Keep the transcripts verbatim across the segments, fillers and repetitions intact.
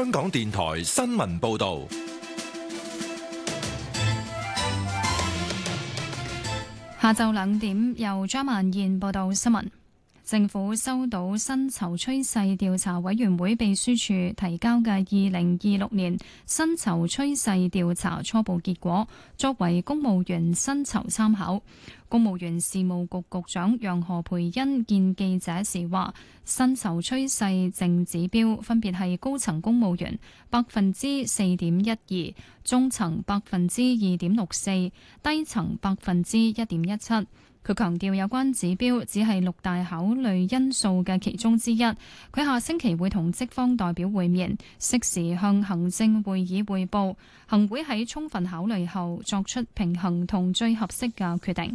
香港電台新聞報道。 下晝兩點，由張曼燕報道新聞。政府收到薪酬趨勢調查委員會秘書處提交嘅二零二六年薪酬趨勢調查初步結果，作為公務員薪酬參考。公務員事務局局長楊何培恩見記者時話，薪酬趨勢淨指標分別係高層公務員百分之四點一二，中層百分之二點六四，低層百分之一點一七。佢強調有關指標只係六大考慮因素嘅其中之一。佢下星期會同職方代表會面，適時向行政會議匯報，行會喺充分考慮後作出平衡同最合適嘅決定。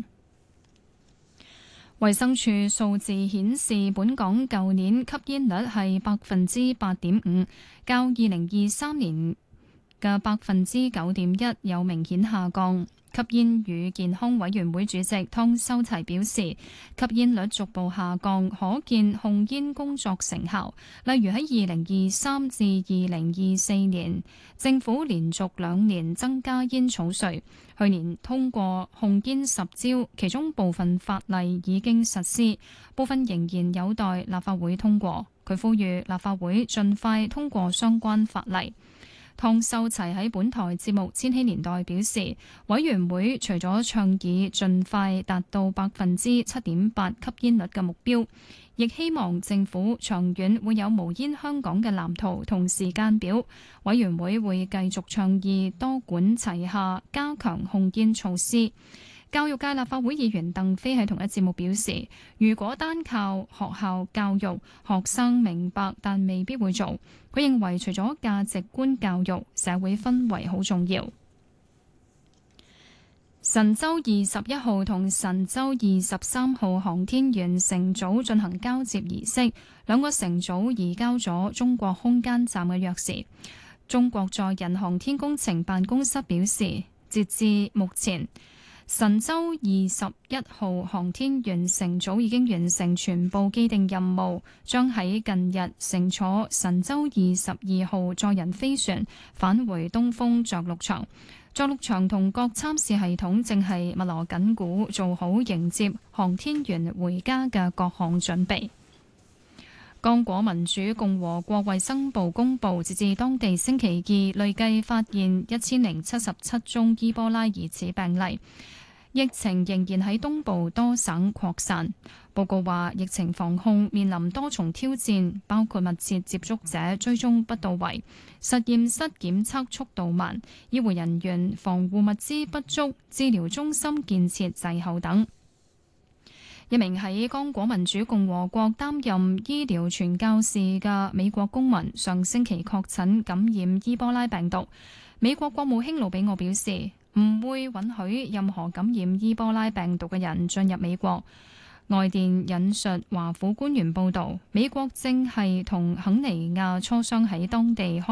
衛生署數字顯示，本港舊年吸煙率係百分之八點五，較二零二三年嘅百分之九點一有明顯下降。吸煙與健康委員會主席湯修齊表示，吸煙率逐步下降，可見控煙工作成效。例如喺二零二三至二零二四年，政府連續兩年增加煙草稅。去年通過控煙十招，其中部分法例已經實施，部分仍然有待立法會通過。佢呼籲立法會盡快通過相關法例。湯秀齊喺本台節目《千禧年代》表示，委員會除咗倡議盡快達到百分之七點八吸煙率嘅目標，亦希望政府長遠會有無煙香港嘅藍圖同時間表。委員會會繼續倡議多管齊下，加強控煙措施。教育界立法會議員鄧飛喺同一節目表示，如果單靠學校教育，學生明白但未必會做。佢認為除咗價值觀教育，社會氛圍好重要。神舟二十一號同神舟二十三號航天員乘組進行交接儀式，兩個乘組移交咗中國空間站嘅鑰匙。中國載人航天工程辦公室表示，截至目前，神舟二十一號航天員乘組已經完成全部既定任務，將喺近日乘坐神舟二十二號載人飛船返回東風着陸場。着陸場同各參試系統正係密鑼緊鼓，做好迎接航天員回家嘅各項準備。剛果民主共和國衛生部公布，截至當地星期二，累計發現一千零七十七宗伊波拉疑似病例。疫情仍然喺東部多省擴散。報告話，疫情防控面臨多重挑戰，包括密切接觸者追蹤不到位、實驗室檢測速度慢、醫護人員防護物資不足、治療中心建設滯後等。一名喺剛果民主共和國擔任醫療傳教士嘅美國公民上星期確診感染伊波拉病毒。美國國務卿魯比奧表示，唔會允許任何感染伊波拉病毒嘅人進入美國。外電引述華府官員報導，美國正係同肯尼亞磋商喺當地開